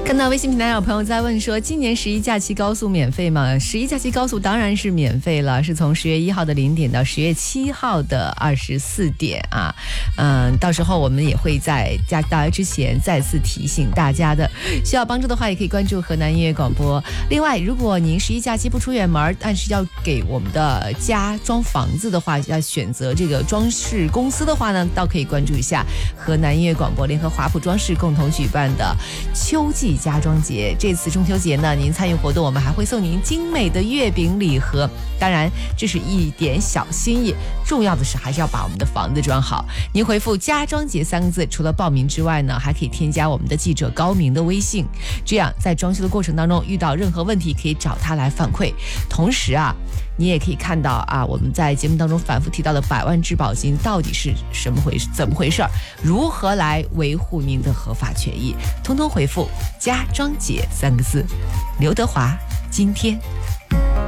看到微信平台有朋友在问说，今年11假期高速免费吗？11假期高速当然是免费了，是从10月1号的0点到10月7号的24点啊。到时候我们也会在假期到来之前再次提醒大家的。需要帮助的话，也可以关注河南音乐广播。另外，如果您11假期不出远门，但是要给我们的家装房子的话，要选择这个装饰公司的话呢，倒可以关注一下河南音乐广播联合华普装饰共同举办的秋季家装节。这次中秋节呢，您参与活动，我们还会送您精美的月饼礼盒。当然，这是一点小心意，重要的是还是要把我们的房子装好。您回复家装节3个字，除了报名之外呢，还可以添加我们的记者高明的微信，这样在装修的过程当中遇到任何问题可以找他来反馈。同时啊，你也可以看到啊，我们在节目当中反复提到的100万质保金到底是怎么回事，如何来维护您的合法权益，通通回复家装节3个字。刘德华今天。